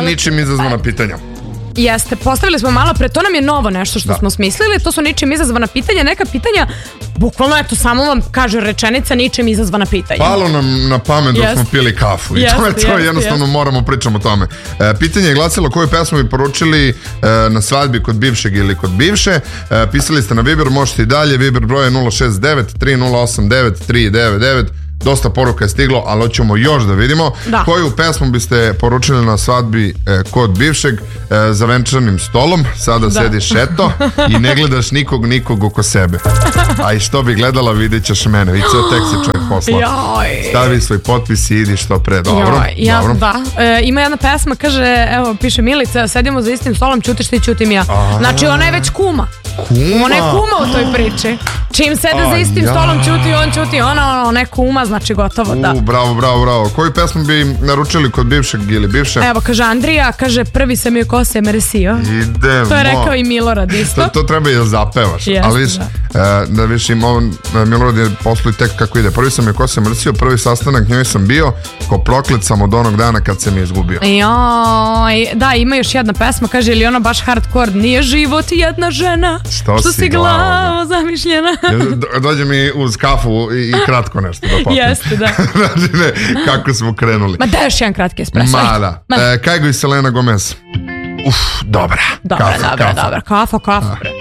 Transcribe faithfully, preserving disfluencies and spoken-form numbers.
ničim izazvana pitanja. Jeste, postavili smo malo pre, to nam je novo nešto što da. smo smislili, to su ničim izazvana pitanja, neka pitanja, bukvalno eto, samo vam kaže rečenica ničim izazvana pitanja. Palo nam na pamet dok smo pili kafu i jest, to je to, jest, jednostavno jest. moramo pričamo o tome. E, pitanje je glasilo koju pesmu bi poručili e, na svadbi kod bivšeg ili kod bivše, e, pisali ste na Viber, možete i dalje, Viber broj je nula šest devet tri nula osam devet tri devet devet. Dosta poruka je stiglo, ali hoćemo još da vidimo da. koju pesmu biste poručili na svadbi e, kod bivšeg e, za venčanim stolom. Sada da. sediš eto i ne gledaš nikog nikog oko sebe. A i što bi gledala, vidjet ćeš mene. I ceo tekst je čovjek poslao. Stavi svoj potpis i idi što pre. Dobro, Joj, ja, dobro. Da. E, ima jedna pesma, kaže, evo, piše Milica, sedimo za istim stolom, ćutiš ti, ćutim ja. A, znači ona je već kuma. Kuma? Ona je kuma u toj priči. Čim sede A, za istim ja. stolom, ćuti on, ćuti ona, ona je kuma, znači gotovo, da. U, bravo, bravo, bravo. Koju pesmu bi naručili kod bivšeg ili bivše? Evo, kaže Andrija, kaže, prvi sam joj kose meresio. Idemo. To je rekao i Milorad isto. To, to treba i da zapevaš. Jeste, ali viš, da. da viš im on, Milorad je poslao tek kako ide. Prvi sam joj kose meresio, prvi sastanak njoj sam bio, ko proklet sam od onog dana kad se mi izgubio. Joj, da, ima još jedna pesma, kaže, ili ona baš hardcore, nije život jedna žena, što, što si glavo zamišljena. Dođe mi uz kafu i, i kratko nešto da popim. Jeste, da. Znači ne, kako smo krenuli. Ma da još jedan kratki espresso. Ma da. E, Kajgo i Selena Gomez. Uf, dobra. Dobra, kafa, dobra, kafa. dobra. Kafa, kafa.